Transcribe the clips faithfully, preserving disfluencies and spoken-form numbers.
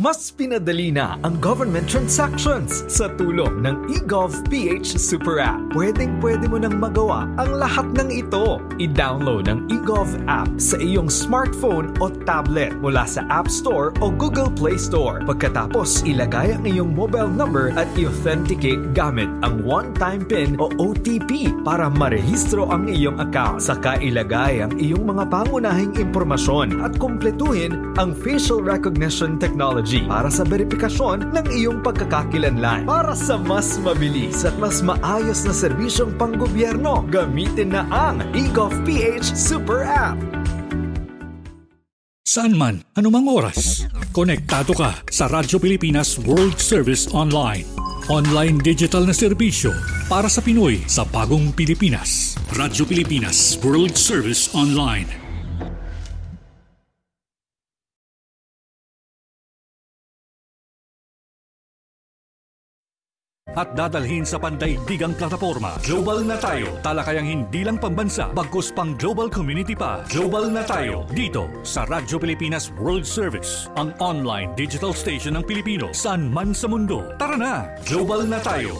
Mas pinadali na ang government transactions sa tulong ng eGovPH Super App. Pwedeng-pwede mo nang magawa ang lahat ng ito. I-download ang eGov app sa iyong smartphone o tablet mula sa App Store o Google Play Store. Pagkatapos, ilagay ang iyong mobile number at i-authenticate gamit ang one-time PIN o O T P para marehistro ang iyong account. Saka ilagay ang iyong mga pangunahing impormasyon at kumpletuhin ang facial recognition technology para sa verifikasyon ng iyong pagkakakilanlan. Para sa mas mabilis at mas maayos na serbisyong panggobyerno, gamitin na ang eGovPH Super App. Saan man, anumang oras, konektado ka sa Radyo Pilipinas World Service Online. Online digital na serbisyo para sa Pinoy sa bagong Pilipinas. Radyo Pilipinas World Service Online. At dadalhin sa pandaigdigang plataforma. Global na tayo. Talakayang hindi lang pambansa, bagkus pang global community pa. Global na tayo. Dito sa Radyo Pilipinas World Service, ang online digital station ng Pilipino saan man sa mundo. Tara na! Global na tayo.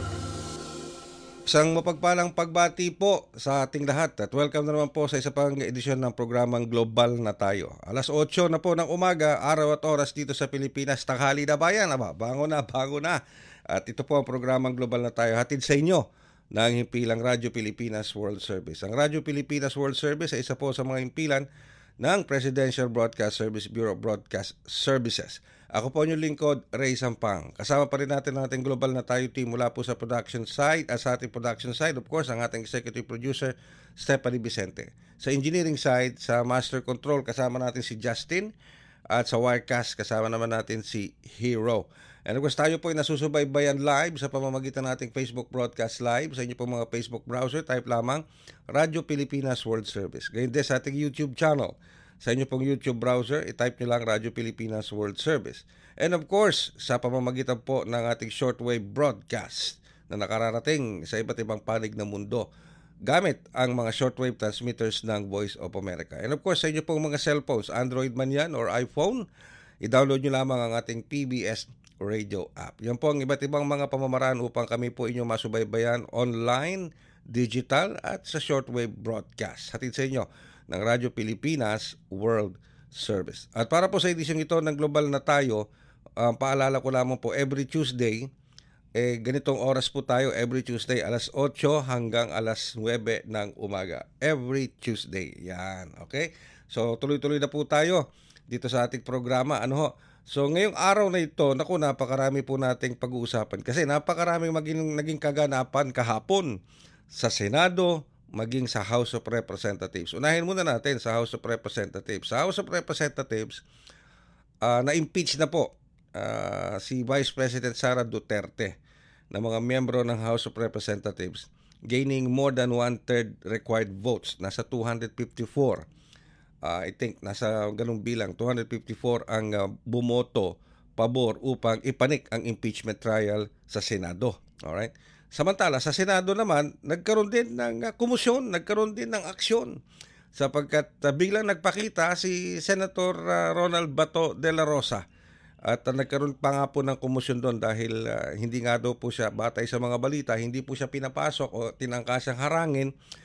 Isang mapagpalang pagbati po sa ating lahat at welcome na naman po sa isa pang edisyon ng programang Global na Tayo. Alas otso na po ng umaga, araw at oras dito sa Pilipinas, tanghali na bayan. Aba, bango na, bago na. At ito po ang programang Global na Tayo, hatid sa inyo ng himpilang Radyo Pilipinas World Service. Ang Radyo Pilipinas World Service ay isa po sa mga himpilan ng Presidential Broadcast Service Bureau of Broadcast Services. Ako po yung lingkod, Ray Sampang. Kasama pa rin natin ang ating Global na Tayo team mula po sa production side, at sa ating production side, of course, ang ating executive producer, Stephanie Vicente. Sa engineering side, sa master control, kasama natin si Justin, at sa Wirecast, kasama naman natin si Hero. And of course, tayo po ay nasusubaybayan live sa pamamagitan nating Facebook Broadcast Live. Sa inyo po mga Facebook browser, type lamang Radyo Pilipinas World Service. Ganyan din sa ating YouTube channel. Sa inyo pong YouTube browser, i-type nyo lang Radyo Pilipinas World Service. And of course, sa pamamagitan po ng ating shortwave broadcast na nakararating sa iba't ibang panig ng mundo gamit ang mga shortwave transmitters ng Voice of America. And of course, sa inyo pong mga cellphones, Android man yan or iPhone, i-download nyo lamang ang ating P B S Radio app. Yan po ang iba't ibang mga pamamaraan upang kami po inyong masubaybayan online, digital at sa shortwave broadcast. Hatid sa inyo ng Radyo Pilipinas World Service. At para po sa edisyong ito ng Global na Tayo, um, paalala ko lamang po, every Tuesday, eh, ganitong oras po tayo, every Tuesday, alas otso hanggang alas nuwebe ng umaga. Every Tuesday. Yan, okay? So, tuloy-tuloy na po tayo dito sa ating programa. Ano ho? So ngayong araw na ito, naku, napakarami po nating pag-uusapan kasi napakaraming maging, naging kaganapan kahapon sa Senado, maging sa House of Representatives. Unahin muna natin sa House of Representatives. Sa House of Representatives, uh, na-impeach na po uh, si Vice President Sara Duterte na mga miyembro ng House of Representatives, gaining more than one-third required votes. Nasa two hundred fifty-four. Uh, I think nasa ganung bilang, two hundred fifty-four ang uh, bumoto pabor upang ipanik ang impeachment trial sa Senado. Alright? Samantala, sa Senado naman, nagkaroon din ng uh, komisyon, nagkaroon din ng aksyon sapagkat uh, biglang nagpakita si Senator uh, Ronald Bato de la Rosa at uh, nagkaroon pa nga po ng komisyon doon dahil uh, hindi nga daw po siya, batay sa mga balita, hindi po siya pinapasok o tinangkasang harangin